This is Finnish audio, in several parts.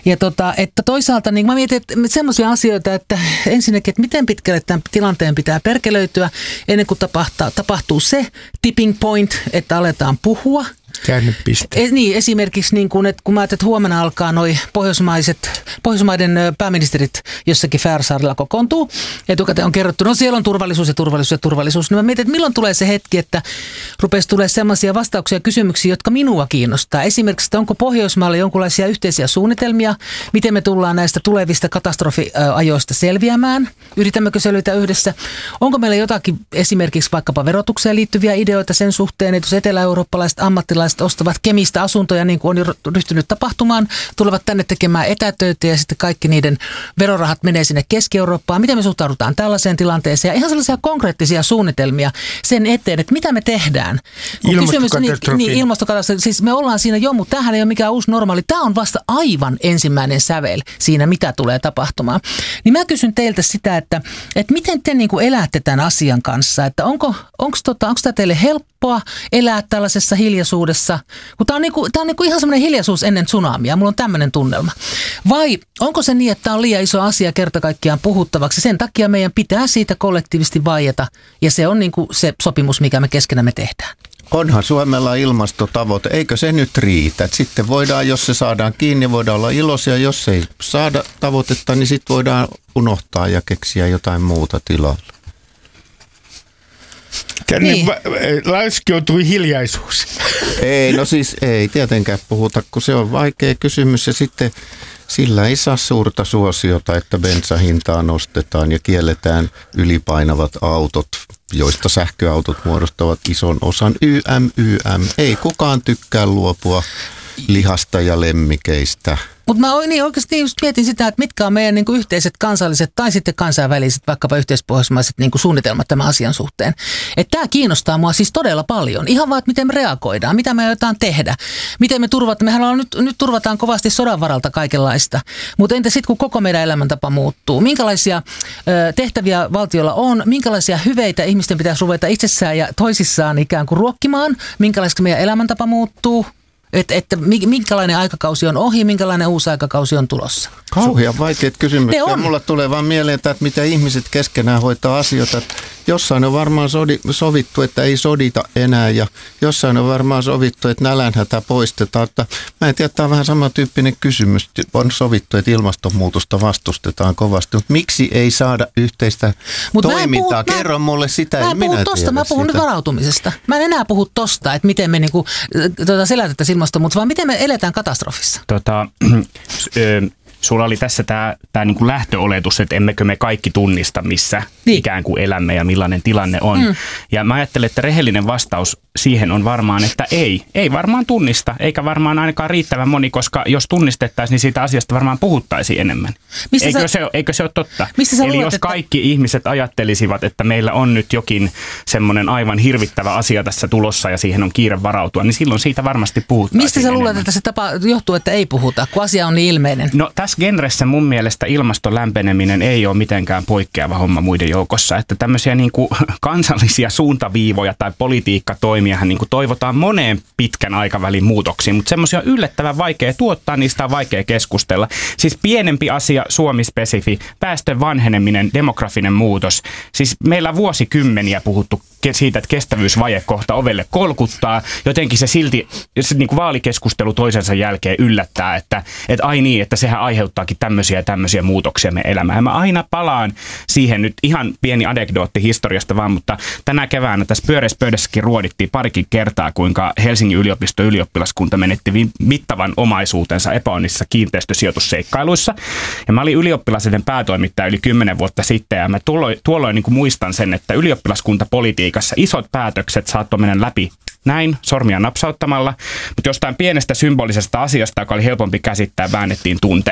että toisaalta niin mä mietin, että semmoisia asioita, että ensinnäkin, että miten pitkälle tämän tilanteen pitää perkelöityä ennen kuin tapahtuu se tipping point, että aletaan puhua. Käännepiste. Niin, esimerkiksi niin kun, että kun mä ajattelin, että huomenna alkaa noi Pohjoismaiden pääministerit jossakin Färsaarilla kokoontuu. Etukäteen on kerrottu, no siellä on turvallisuus ja turvallisuus ja turvallisuus. No mä mietin, että milloin tulee se hetki, että rupesi tulee sellaisia vastauksia ja kysymyksiä, jotka minua kiinnostaa. Esimerkiksi, että onko Pohjoismailla jonkinlaisia yhteisiä suunnitelmia, miten me tullaan näistä tulevista katastrofiajoista selviämään. Yritämmekö selvitä yhdessä? Onko meillä jotakin esimerkiksi vaikkapa verotukseen liittyviä ideoita sen suhteen, että jos etelä-eurooppalaiset ammattilaiset ostavat Kemistä asuntoja, niin kuin on jo ryhtynyt tapahtumaan, tulevat tänne tekemään etätöitä ja sitten kaikki niiden verorahat menee sinne Keski-Eurooppaan. Miten me suhtaudutaan tällaiseen tilanteeseen? Ja ihan sellaisia konkreettisia suunnitelmia sen eteen, että mitä me tehdään. Ilmastokatastrofi. Siis me ollaan siinä jo, mutta tämähän ei ole mikään uusi normaali. Tämä on vasta aivan ensimmäinen sävel siinä, mitä tulee tapahtumaan. Niin mä kysyn teiltä sitä, että miten te niin kuin elätte tämän asian kanssa? Että onko tämä teille helppoa elää tällaisessa hiljaisuudessa? Kun tämä on niinku ihan semmoinen hiljaisuus ennen tsunamia. Mulla on tämmöinen tunnelma. Vai onko se niin, että tämä on liian iso asia kerta kaikkiaan puhuttavaksi? Sen takia meidän pitää siitä kollektiivisesti vaieta. Ja se on niinku se sopimus, mikä me keskenämme tehdään. Onhan Suomella ilmastotavoite. Eikö se nyt riitä? Sitten voidaan, jos se saadaan kiinni, voidaan olla iloisia. Jos ei saada tavoitetta, niin sitten voidaan unohtaa ja keksiä jotain muuta tilalle. Tänne niin. Läyskiutui hiljaisuus. Ei, no siis ei tietenkään puhuta, kun se on vaikea kysymys ja sitten sillä ei saa suurta suosiota, että bensahintaa nostetaan ja kielletään ylipainavat autot, joista sähköautot muodostavat ison osan. Ei kukaan tykkää luopua lihasta ja lemmikeistä. Mutta mä oikeasti just mietin sitä, että mitkä on meidän niinku yhteiset kansalliset tai sitten kansainväliset, vaikkapa yhteispohjoismaiset niinku suunnitelmat tämän asian suhteen. Että tämä kiinnostaa mua siis todella paljon. Ihan vaan, että miten me reagoidaan, mitä me aiotaan tehdä, miten me turvataan. Mehän on nyt turvataan kovasti sodan varalta kaikenlaista. Mutta entä sitten, kun koko meidän elämäntapa muuttuu? Minkälaisia tehtäviä valtiolla on? Minkälaisia hyveitä ihmisten pitäisi ruveta itsessään ja toisissaan ikään kuin ruokkimaan? Minkälaista meidän elämäntapa muuttuu? Että minkälainen aikakausi on ohi, minkälainen uusi aikakausi on tulossa? Kauhean vaikeat kysymykset. Mulla tulee vaan mieleen, että mitä ihmiset keskenään hoitaa asioita. Jossain on varmaan sovittu, että ei sodita enää ja jossain on varmaan sovittu, että nälänhätä poistetaan. Mä en tiedä, tämä on vähän samantyyppinen kysymys. On sovittu, että ilmastonmuutosta vastustetaan kovasti, mutta miksi ei saada yhteistä toimintaa? Kerro mulle sitä, en minä tiedä. Mä puhun nyt varautumisesta. Mä en enää puhu tosta, että miten me niinku, selätettäisiin ilmastonmuutosta, vaan miten me eletään katastrofissa. Sulla oli tässä tämä niinku lähtöoletus, että emmekö me kaikki tunnista, missä ikään kuin elämme ja millainen tilanne on. Ja mä ajattelen, että rehellinen vastaus siihen on varmaan, että ei varmaan tunnista, eikä varmaan ainakaan riittävän moni, koska jos tunnistettaisiin, niin siitä asiasta varmaan puhuttaisiin enemmän. Eikö se ole totta? Eli jos kaikki ihmiset ajattelisivat, että meillä on nyt jokin semmoinen aivan hirvittävä asia tässä tulossa ja siihen on kiire varautua, niin silloin siitä varmasti puhuttaisiin Mistä sä luulet, että se tapa johtuu, että ei puhuta, kun asia on niin ilmeinen? No tässä genressä mun mielestä ilmaston lämpeneminen ei ole mitenkään poikkeava homma muiden joukossa, että tämmöisiä niin kuin kansallisia suuntaviivoja tai politiikkatoimiahan niin kuin toivotaan moneen pitkän aikavälin muutoksiin, mutta semmoisia on yllättävän vaikea tuottaa, niistä on vaikea keskustella. Siis pienempi asia, Suomi-spesifi, väestön vanheneminen, demografinen muutos. Siis meillä on vuosikymmeniä puhuttu siitä, että kestävyysvaje kohta ovelle kolkuttaa. Jotenkin se silti niin kuin vaalikeskustelu toisensa jälkeen yllättää, että ai niin, että sehän aiheuttaakin tämmöisiä muutoksia meidän elämään. Ja mä aina palaan siihen nyt ihan pieni anekdootti historiasta vaan, mutta tänä keväänä tässä pyöreässä pöydässäkin ruodittiin parikin kertaa, kuinka Helsingin yliopiston ylioppilaskunta menetti mittavan omaisuutensa epäonnisissa kiinteistösijoitusseikkailuissa. Ja mä olin ylioppilaiden päätoimittaja yli 10 vuotta sitten ja mä tuolloin niin kuin muistan sen, että ylioppilaskuntapolitiikassa isot päätökset saattoi mennä läpi näin, sormia napsauttamalla, mutta jostain pienestä symbolisesta asiasta, joka oli helpompi käsittää, väännettiin tunteja.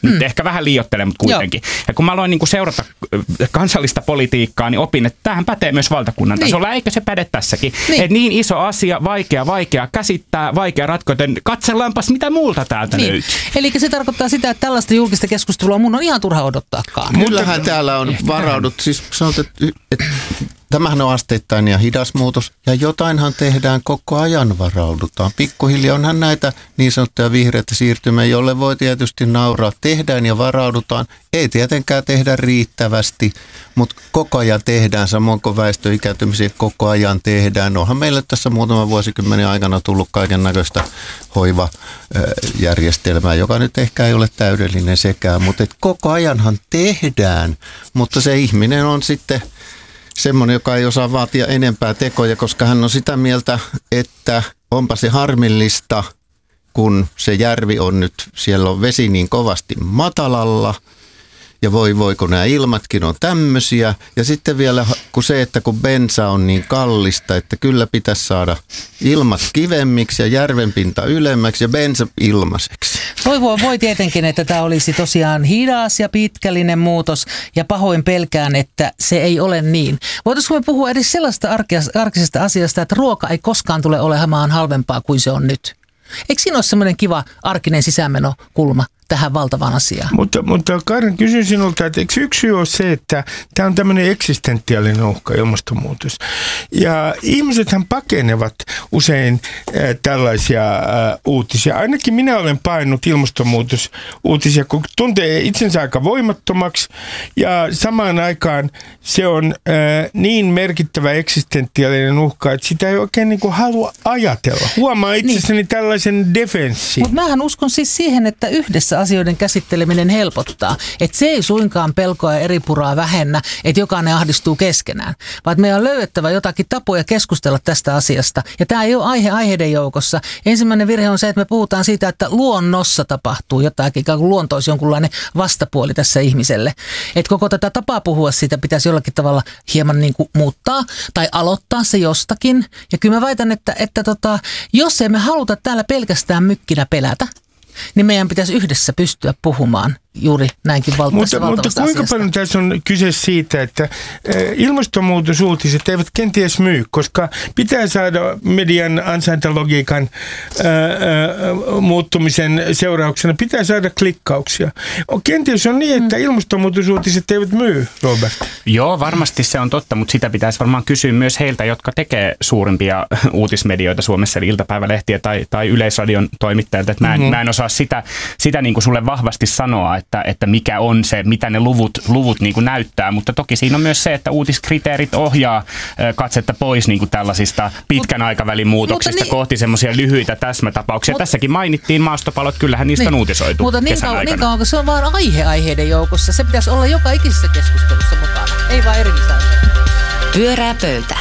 Nyt ehkä vähän liioittelen, mutta kuitenkin. Ja kun mä aloin niin kuin seurata kansallista politiikkaa, niin opin, että tämähän pätee myös valtakunnan tasolla. Eikö se päde tässäkin? Että niin iso asia, vaikea käsittää, vaikea ratkoa, joten katsellaanpas mitä muulta täältä löytyy. Eli se tarkoittaa sitä, että tällaista julkista keskustelua mun on ihan turha odottaakaan. Kyllähän täällä on varaudut. Siis sanotaan, että tämähän on asteittain ja hidas muutos, ja jotainhan tehdään koko ajan varaudutaan. Pikkuhiljaa onhan näitä niin sanottuja vihreitä siirtymiä, jolle voi tietysti nauraa. Tehdään ja varaudutaan. Ei tietenkään tehdä riittävästi, mutta koko ajan tehdään, samoin kuin väestön ikääntymisiä koko ajan tehdään. Onhan meille tässä muutaman vuosikymmenen aikana tullut kaiken näköistä hoivajärjestelmää, joka nyt ehkä ei ole täydellinen sekään, mutta koko ajanhan tehdään, mutta se ihminen on sitten semmoinen, joka ei osaa vaatia enempää tekoja, koska hän on sitä mieltä, että onpa se harmillista, kun se järvi on nyt, siellä on vesi niin kovasti matalalla, ja kun nämä ilmatkin on tämmöisiä. Ja sitten vielä kun bensa on niin kallista, että kyllä pitäisi saada ilmat kivemmiksi ja järvenpinta ylemmäksi ja bensa ilmaiseksi. Voi tietenkin, että tämä olisi tosiaan hidas ja pitkällinen muutos ja pahoin pelkään, että se ei ole niin. Voitaisiinko me puhua edes sellaista arkisesta asiasta, että ruoka ei koskaan tule olemaan halvempaa kuin se on nyt? Eikö siinä ole semmoinen kiva arkinen sisäänmenokulma tähän valtavaan asiaan? Mutta Karin, kysyn sinulta, että eikö yksi syy ole se, että tämä on tämmöinen eksistentiaalinen uhka, ilmastonmuutos. Ja ihmisethän pakenevat usein tällaisia uutisia. Ainakin minä olen painut ilmastonmuutosuutisia, kun tuntee itsensä aika voimattomaksi. Ja samaan aikaan se on niin merkittävä eksistentiaalinen uhka, että sitä ei oikein niin kuin halua ajatella. Huomaa itsessäni tällaisen defenssin. Mutta mähän uskon siis siihen, että yhdessä asioiden käsitteleminen helpottaa. Että se ei suinkaan pelkoa ja eripuraa vähennä, että jokainen ahdistuu keskenään. Vaan meidän on löydettävä jotakin tapoja keskustella tästä asiasta. Ja tämä ei ole aiheiden joukossa. Ensimmäinen virhe on se, että me puhutaan siitä, että luonnossa tapahtuu jotakin, ikään kuin luonto olisi jonkunlainen vastapuoli tässä ihmiselle. Että koko tätä tapaa puhua siitä pitäisi jollakin tavalla hieman niin kuin muuttaa tai aloittaa se jostakin. Ja kyllä mä väitän, että jos emme haluta täällä pelkästään mykkinä pelätä, niin meidän pitäisi yhdessä pystyä puhumaan juuri näinkin valtavasta Mutta kuinka asiasta. paljon tässä on kyse siitä, että ilmastonmuutosuutiset eivät kenties myy, koska pitää saada median ansaintalogiikan muuttumisen seurauksena, pitää saada klikkauksia. Kenties on niin, että ilmastonmuutosuutiset eivät myy, Robert. Joo, varmasti se on totta, mutta sitä pitäisi varmaan kysyä myös heiltä, jotka tekee suurimpia uutismedioita Suomessa, eli iltapäivälehtiä tai Yleisradion toimittajilta. Että mä en osaa sitä niin kuin sulle vahvasti sanoa, että mikä on se, mitä ne luvut niin kuin näyttää, mutta toki siinä on myös se, että uutiskriteerit ohjaa katsetta pois niin kuin tällaisista pitkän aikavälin muutoksista kohti semmoisia lyhyitä täsmätapauksia. Tässäkin mainittiin maastopalot, kyllähän niistä on uutisoitu kesän aikana. Niin kauan, se on vaan aiheiden joukossa. Se pitäisi olla joka ikisessä keskustelussa mukana, ei vaan erillisaiheita. Pyörää pöytä.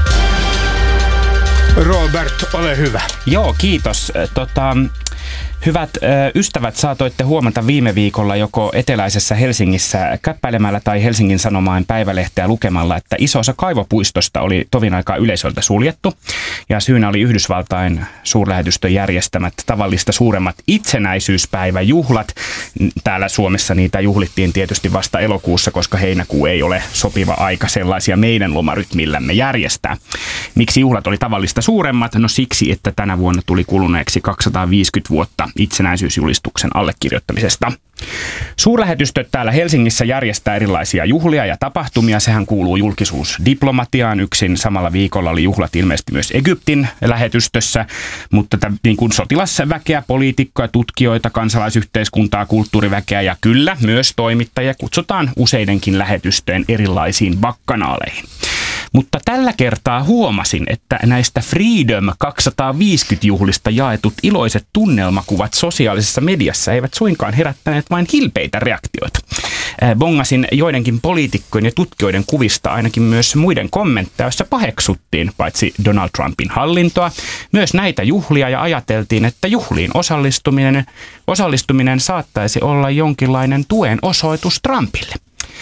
Robert, ole hyvä. Joo, kiitos. Hyvät ystävät, saatoitte huomata viime viikolla joko eteläisessä Helsingissä käppäilemällä tai Helsingin Sanomain päivälehteä lukemalla, että iso osa kaivopuistosta oli tovin aikaa yleisöltä suljettu. Ja syynä oli Yhdysvaltain suurlähetystön järjestämät tavallista suuremmat itsenäisyyspäiväjuhlat. Täällä Suomessa niitä juhlittiin tietysti vasta elokuussa, koska heinäkuu ei ole sopiva aika sellaisia meidän lomarytmillämme järjestää. Miksi juhlat oli tavallista suuremmat? No siksi, että tänä vuonna tuli kuluneeksi 250 vuotta itsenäisyysjulistuksen allekirjoittamisesta. Suurlähetystöt täällä Helsingissä järjestää erilaisia juhlia ja tapahtumia. Sehän kuuluu julkisuusdiplomatiaan. Yksin samalla viikolla oli juhlat ilmeisesti myös Egyptin lähetystössä, mutta niin kuin sotilasväkeä, poliitikkoja, tutkijoita, kansalaisyhteiskuntaa, kulttuuriväkeä ja kyllä myös toimittajia kutsutaan useidenkin lähetystöjen erilaisiin bakkanaaleihin. Mutta tällä kertaa huomasin, että näistä Freedom 250-juhlista jaetut iloiset tunnelmakuvat sosiaalisessa mediassa eivät suinkaan herättäneet vain hilpeitä reaktioita. Bongasin joidenkin poliitikkojen ja tutkijoiden kuvista ainakin myös muiden kommentteja, joissa paheksuttiin paitsi Donald Trumpin hallintoa, myös näitä juhlia ja ajateltiin, että juhliin osallistuminen saattaisi olla jonkinlainen tuen osoitus Trumpille.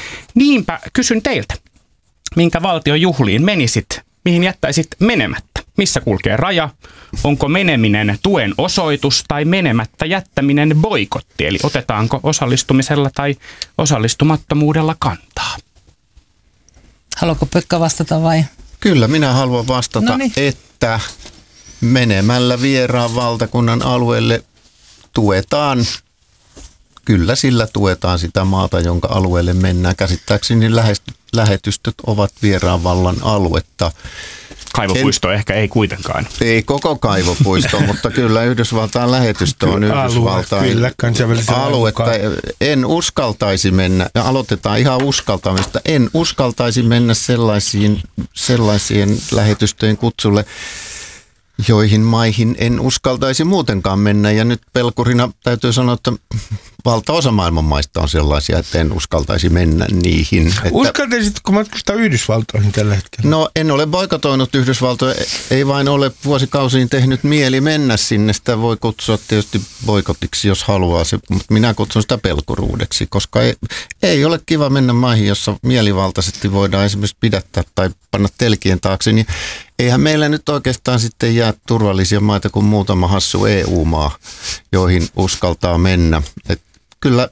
Niinpä kysyn teiltä. Minkä valtion juhliin menisit, mihin jättäisit menemättä? Missä kulkee raja? Onko meneminen tuen osoitus tai menemättä jättäminen boikotti? Eli otetaanko osallistumisella tai osallistumattomuudella kantaa? Haluatko Pekka vastata vai? Kyllä, minä haluan vastata, että menemällä vieraan valtakunnan alueelle tuetaan. Kyllä sillä tuetaan sitä maata, jonka alueelle mennään. Käsittääkseni lähetystöt ovat vieraan vallan aluetta. Kaivopuisto ehkä ei kuitenkaan. Ei koko kaivopuisto, mutta kyllä Yhdysvaltain lähetystö on Yhdysvaltain aluetta. En uskaltaisi mennä, ja aloitetaan ihan uskaltamista, en uskaltaisi mennä sellaisiin lähetystöjen kutsulle, joihin maihin en uskaltaisi muutenkaan mennä. Ja nyt pelkurina täytyy sanoa, että valtaosa maailman maista on sellaisia, että en uskaltaisi mennä niihin. Uskaltaisitko matkustaa Yhdysvaltoihin tällä hetkellä? No en ole boikotoinut Yhdysvaltoja, ei vain ole vuosikausiin tehnyt mieli mennä sinne. Sitä voi kutsua tietysti boikotiksi, jos haluaa, mutta minä kutsun sitä pelkuruudeksi, koska ei ole kiva mennä maihin, jossa mielivaltaisesti voidaan esimerkiksi pidättää tai panna telkien taakse, niin eihän meillä nyt oikeastaan sitten jää turvallisia maita kuin muutama hassu EU-maa, joihin uskaltaa mennä. Et kyllä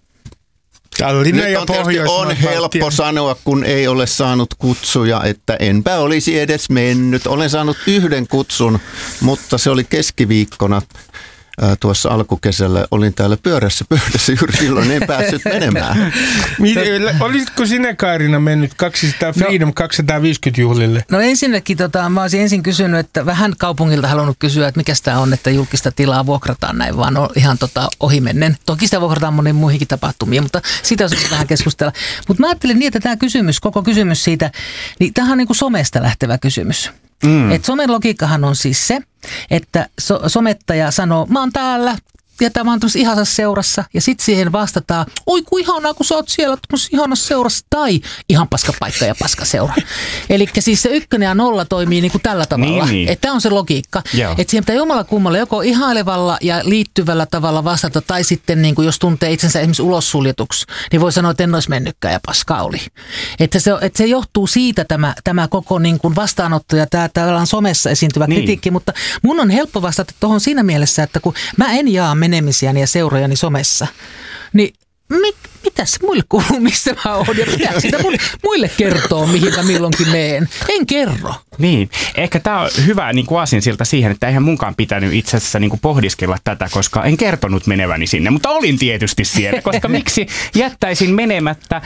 nyt on helppo sanoa, kun ei ole saanut kutsuja, että enpä olisi edes mennyt. Olen saanut yhden kutsun, mutta se oli keskiviikkona. Tuossa alkukesällä olin täällä pyörässä pöydässä juuri silloin, en päässyt menemään. Olisitko sinä, Kaarina, mennyt Freedom 250 juhlille? No ensinnäkin, mä olisin ensin kysynyt, että vähän kaupungilta halunnut kysyä, että mikä sitä on, että julkista tilaa vuokrataan näin, vaan on ihan ohimennen. Toki sitä vuokrataan moniin muihinkin tapahtumiin, mutta siitä olisi vähän keskustella. Mutta mä ajattelin niin, että tämä koko kysymys siitä, niin tämähän on niin kuin somesta lähtevä kysymys. Et somen logiikkahan on siis se, että somettaja sanoo, mä oon täällä ja tämä on tuossa ihanassa seurassa ja sitten siihen vastataan, oi ku ihanaa kun sä oot siellä ihanassa seurassa tai ihan paska paikka ja paska seura. Eli siis se 1 ja 0 toimii niin kuin tällä tavalla, että tämä on se logiikka. Että siihen pitää jomalla kummalla joko ihailevalla ja liittyvällä tavalla vastata tai sitten niin kuin jos tuntee itsensä esimerkiksi ulos suljetuksi, niin voi sanoa, että en olisi mennytkään ja paska oli. Että se johtuu siitä tämä koko niin kuin vastaanotto ja tämä somessa esiintyvä kritiikki, mutta mun on helppo vastata tuohon siinä mielessä, että kun mä en jaa menemisiäni ja seurojani somessa, niin mitäs muille kuuluu, missä mä oon ja pitääkö sitä muille kertoo, mihin mä milloinkin meen? En kerro. Niin, ehkä tämä on hyvä niin kuin aasinsilta siihen, että eihän munkaan pitänyt itse asiassa niin kuin pohdiskella tätä, koska en kertonut meneväni sinne, mutta olin tietysti siellä, koska miksi jättäisin menemättä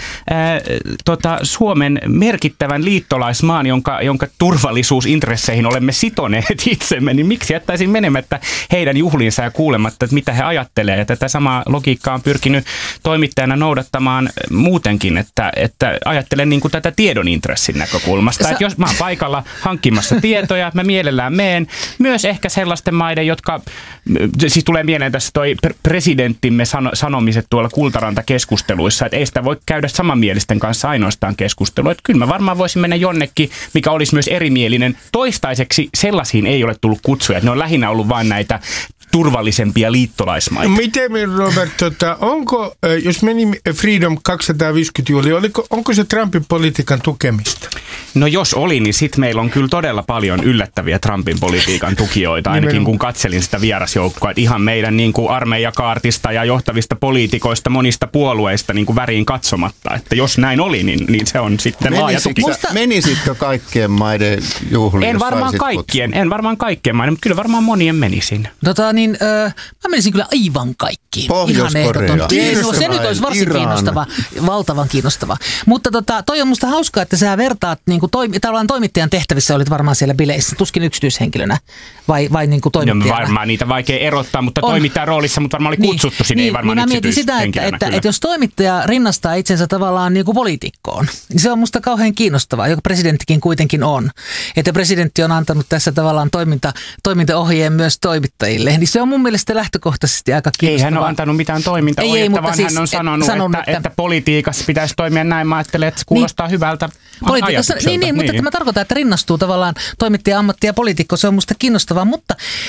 Suomen merkittävän liittolaismaan, jonka turvallisuusintresseihin olemme sitoneet itsemme, niin miksi jättäisin menemättä heidän juhliinsa ja kuulematta, että mitä he ajattelee. Ja tätä samaa logiikkaa on pyrkinyt toimittajana noudattamaan muutenkin, että ajattelen niin kuin tätä tiedon intressin näkökulmasta. Että jos mä oon paikalla hankkimassa tietoja, mä mielellään meen myös ehkä sellaisten maiden, jotka, siis tulee mieleen tässä toi presidenttimme sanomiset tuolla Kultaranta-keskusteluissa, että ei sitä voi käydä samanmielisten kanssa ainoastaan keskustelua. Että kyllä mä varmaan voisin mennä jonnekin, mikä olisi myös erimielinen. Toistaiseksi sellaisiin ei ole tullut kutsuja. Ne on lähinnä ollut vain näitä turvallisempia liittolaismaita. Miten, Robert, onko, jos meni Freedom 250 juhli, onko se Trumpin politiikan tukemista? No jos oli, niin sitten meillä on kyllä todella paljon yllättäviä Trumpin politiikan tukijoita, ainakin kun katselin sitä vierasjoukkoa, että ihan meidän niin kuin armeijakaartista ja johtavista poliitikoista monista puolueista niin kuin väriin katsomatta, että jos näin oli, niin se on sitten laaja tuki. Menisitkö kaikkien maiden juhliin? En varmaan kaikkien maiden, mutta kyllä varmaan monien menisin. Mä menisin kyllä aivan kaikkiin. Pohjois-Korea. Se nyt olisi varsin kiinnostava, valtavan kiinnostava. Mutta toi on musta hauskaa, että sä vertaat, niin kuin tavallaan toimittajan tehtävissä olit varmaan siellä bileissä, tuskin yksityishenkilönä vai niin kuin toimittajana. Varmaan niitä vaikea erottaa, mutta toimittajan roolissa, mutta varmaan oli kutsuttu sinne, ei varmaan yksityishenkilönä. Mä mietin sitä, että jos toimittaja rinnastaa itsensä tavallaan niin kuin poliitikkoon, niin se on musta kauhean kiinnostavaa, joka presidenttikin kuitenkin on. Että presidentti on antanut tässä tavallaan toimintaohjeen myös toimittajille, niin se on mun mielestä lähtökohtaisesti aika kiinnostavaa. Ei hän ole antanut mitään toimintaohjetta, vaan siis hän on sanonut, että politiikassa pitäisi toimia näin. Mä ajattelen, että se kuulostaa hyvältä ajatukselta. Niin, mutta mä tarkoitan, että rinnastuu tavallaan toimittaja, ammatti ja poliitikko. Se on musta kiinnostavaa, mutta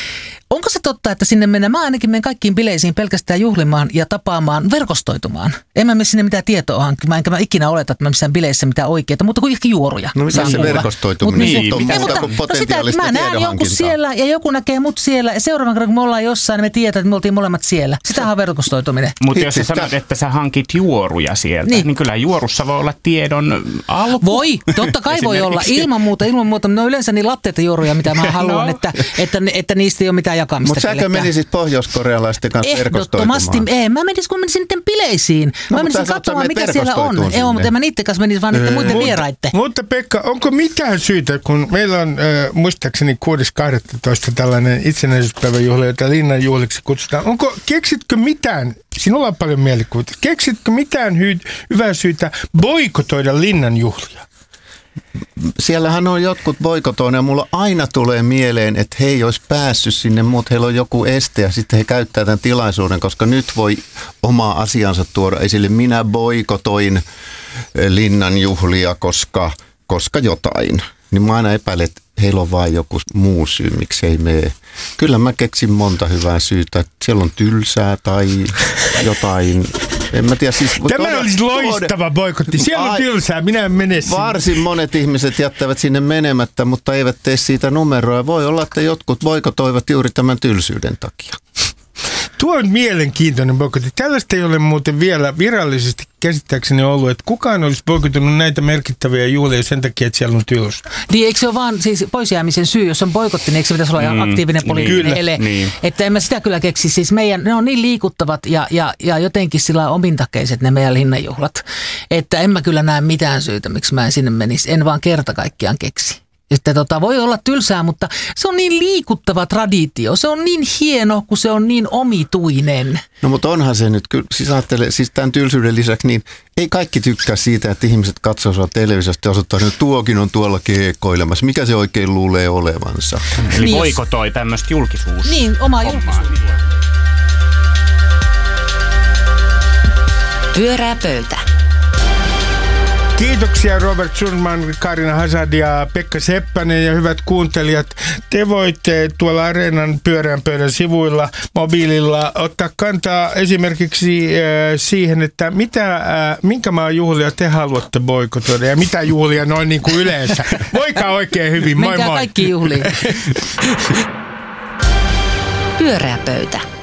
Onko se totta, että sinne mennään? Mä ainakin menen kaikkiin bileisiin pelkästään juhlimaan ja tapaamaan, verkostoitumaan. En mä mene sinne mitään tietoa, enkä mä ikinä oleta, että mä missään bileissä mitään oikeaa, mutta kuin ehkä juoruja. No mitä se verkostoituminen on muuta kuin potentiaalista mä näen jonkun siellä ja joku näkee mut siellä ja seuraavan kerran kun me ollaan jossain, niin me tiedetään, että me oltiin molemmat siellä. Sitähän on verkostoituminen. Mutta jos sä sanot, että sä hankit juoruja sieltä, niin kyllä juorussa voi olla tiedon alku. Voi, totta kai voi olla. Ilman muuta. Ne on yleensä niin latteita juoruja, mitä mä haluan, että niistä ei ole mitään jakamista. Mutta säkö menisit pohjois-korealaisten kanssa verkostoitumaan? Ehdottomasti. Mä menisin, kun menisin niiden bileisiin. Mä menisin katsomaan, mikä siellä on. Joo, mutta en mä niiden kanssa menisi, vaan niiden muiden vieraitten. Mutta Pekka, onko mitään syytä, kun meillä on muistaakseni 6.12. tällainen itsenäisyyspäiväjuhla, jota Linnan juhliksi kutsutaan. Keksitkö mitään, sinulla on paljon mielikuvia, keksitkö mitään hyvää syytä boikotoida Linnan juhlia? Siellähän on jotkut boikotoina ja mulla aina tulee mieleen, että he ei olisi päässyt sinne, mutta heillä on joku este ja sitten he käyttää tämän tilaisuuden, koska nyt voi omaa asiansa tuoda esille. Minä boikotoin Linnan juhlia, koska jotain. Niin mä aina epäilen, että heillä on vain joku muu syy, miksi ei mene. Kyllä mä keksin monta hyvää syytä. Siellä on tylsää tai jotain. En mä tiedä, siis, tämä olisi loistava boikotti. Siellä on tylsää, minä en mene sinne. Varsin monet ihmiset jättävät sinne menemättä, mutta eivät tee siitä numeroa. Voi olla, että jotkut boikotoivat juuri tämän tylsyyden takia. Tuo on mielenkiintoinen boikotti. Tällaista ei ole muuten vielä virallisesti käsittääkseni ollut, että kukaan olisi boikotunut näitä merkittäviä juhlia sen takia, että siellä on tylsä. Niin, eikö se ole vaan siis poisjäämisen syy, jos on boikotti, niin eikö se pitäisi olla aktiivinen poliittinen ele? Niin. Että en mä sitä kyllä keksi. Siis ne on niin liikuttavat ja jotenkin sillä omintakeiset ne meidän linnanjuhlat, että en mä kyllä näe mitään syytä, miksi mä en sinne menisi. En vaan kerta kaikkiaan keksi. Että voi olla tylsää, mutta se on niin liikuttava traditio. Se on niin hieno, kun se on niin omituinen. No mutta onhan se nyt, siis tämän tylsyyden lisäksi, niin ei kaikki tykkää siitä, että ihmiset katsoo televisiosta ja osoittaa, että tuokin on tuolla keekoilemassa. Mikä se oikein luulee olevansa? Eli boikotoi tämmöistä julkisuus. Niin, oma julkisuus. Pyörää pöytä. Kiitoksia Robert Sundman, Kaarina Hazard ja Pekka Seppänen ja hyvät kuuntelijat. Te voitte tuolla Areenan pyöreän pöydän sivuilla mobiililla ottaa kantaa esimerkiksi siihen, että minkä maan juhlia te haluatte boikotoida ja mitä juhlia noin niin kuin yleensä. Voikaa oikein hyvin. Moi moi. Menkää kaikki juhliin. Pyöreä pöytä.